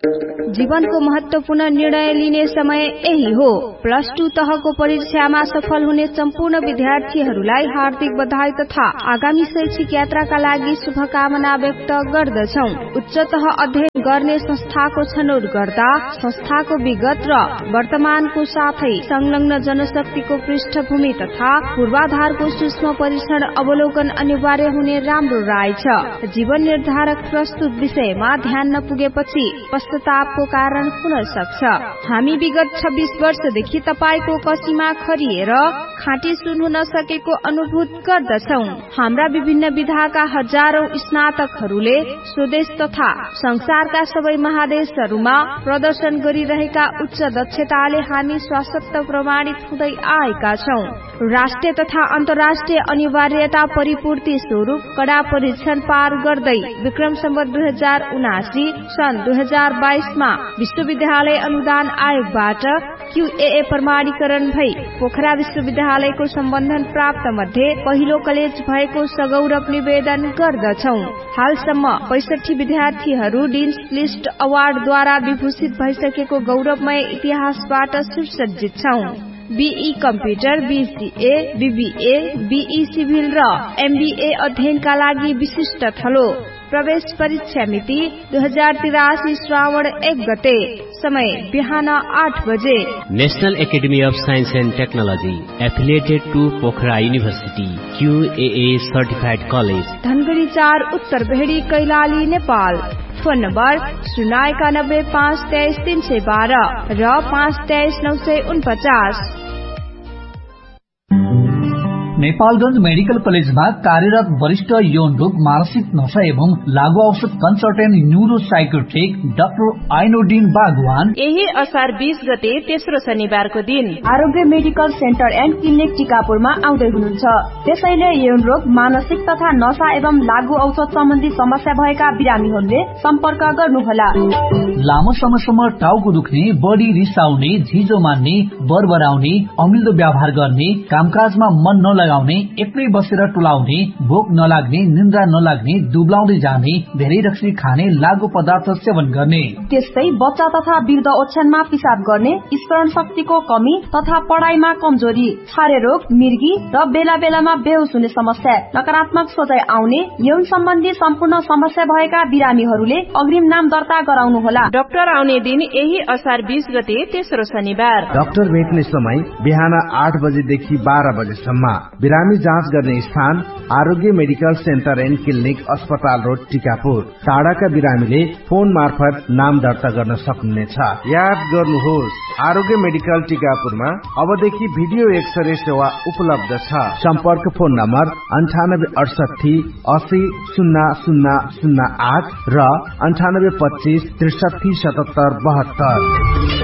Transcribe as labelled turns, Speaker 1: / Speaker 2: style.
Speaker 1: जीवनको महत्वपूर्ण निर्णय लिने समय यही हो। प्लस 2 तहको परीक्षामा सफल हुने सम्पूर्ण विद्यार्थीहरूलाई हार्दिक बधाई तथा आगामी शैक्षिक यात्राका लागि शुभकामना व्यक्त गर्दछौं। उच्च तह अध्ययन गर्ने संस्थाको छनौट गर्दा संस्थाको विगत र वर्तमानको साथै संलग्न जनशक्तिको पृष्ठभूमि तथा पूर्वाधारको सूक्ष्म परीक्षण अवलोकन अनिवार्य हुने राम्रो राय छ। जीवन निर्धारक प्रस्तुत विषयमा ध्यान नपुगेपछि पश्चातापको कारण हुन सक्छ। हामी विगत 26 वर्षदेखि तपाईको कसीमा खरिएर खाँटी सुन हुन सकेको अनुभूत गर्दछौ। हाम्रा विभिन्न विधाका हजारौं स्नातकहरूले स्वदेश तथा संसारका सबै महादेशहरूमा प्रदर्शन गरिरहेका उच्च दक्षताले हामी स्वायत्त प्रमाणित हुँदै आएका छौं। राष्ट्रिय तथा अन्तर्राष्ट्रिय अनिवार्यता परिपूर्ति स्वरूप कड़ा परीक्षण पार गर्दै विक्रम सम्वत 2079 सन् 2022 मा विश्वविद्यालय अनुदान आयोगबाट QAA प्रमाणीकरण भई पोखरा विश्वविद्यालयको सम्बन्धन प्राप्त मध्ये पहिलो कलेज भएको सगौरव निवेदन गर्दछौ। हालसम्म 65 विद्यार्थीहरू डिन्स लिस्ट अवार्डद्वारा विभूषित भइसकेको गौरवमय इतिहासबाट सुसज्जित छौं। BE computer, BCA, BBA, BE civil र MBA अध्ययनका लागि विशिष्ट थलो। प्रवेश परीक्षा मिति 2083 श्रावण 1 गते। समय बिहान 8 बजे।
Speaker 2: National academy of science and technology affiliated to Pokhara university QAA certified college
Speaker 1: Dhangadhi 4 उत्तर भेडी कैलाली नेपाल। फोन नम्बर 09152233312 र 523949।
Speaker 3: नेपालगंज मेडिकल कलेजमा कार्यरत वरिष्ठ यौन रोग, मानसिक नशा एवं लागू औषध कन्सल्टेन्ट न्यूरो साइकोट्रिक डाक्टर आइनोडिन बागवान
Speaker 4: यही असार 20 गते तेस्रो शनिबारको दिन
Speaker 5: आरोग्य मेडिकल सेन्टर एन्ड क्लिनिक टिकापुरमा आउँदै हुनुहुन्छ। त्यसैले यौन रोग, मानसिक तथा नशा एवं लागू औषध सम्बन्धी समस्या भएका बिरामीहरूले सम्पर्क गर्नुहोला।
Speaker 3: लामो समयसम्म टाउको दुख्ने, बढी रिसाउने, झिजो मान्ने, बरबराउने, अमिल्दो व्यवहार गर्ने, कामकाजमा मन नलाउने, एक्लै बसेर टुलाउने, भोक नलाग्ने, निन्द्रा नलाग्ने, दुब्लाउँदै जाने, धेरै रक्सी खाने, लागू पदार्थ सेवन गर्ने,
Speaker 5: त्यस्तै बच्चा तथा वृद्ध ओछ्यानमा पिसाब गर्ने, स्मरण शक्तिको कमी तथा पढाइमा कमजोरी, छारे रोग, मिर्गी र बेला बेलामा बेहोस हुने समस्या, नकारात्मक सोचाइ आउने, यौन सम्बन्धी सम्पूर्ण समस्या भएका बिरामीहरूले अग्रिम नाम दर्ता गराउनुहोला।
Speaker 4: डाक्टर आउने दिन यही असार 20 गते तेस्रो शनिबार।
Speaker 6: डाक्टर भेट्ने समय बिहान 8 बजेदेखि 12 बजेसम्म। बिरामी जाँच गर्ने स्थान आरोग्य मेडिकल सेन्टर एन्ड क्लिनिक अस्पताल रोड टिकापुर। टाढाका बिरामीले फोन मार्फत नाम दर्ता गर्न सक्नुहुनेछ। याद गर्नुहोस्, आरोग्य मेडिकल टिकापुरमा अबदेखि भिडियो एक्सरे सेवा उपलब्ध छ। सम्पर्क फोन नम्बर 9868 80 0008 र 9825 63 77 72।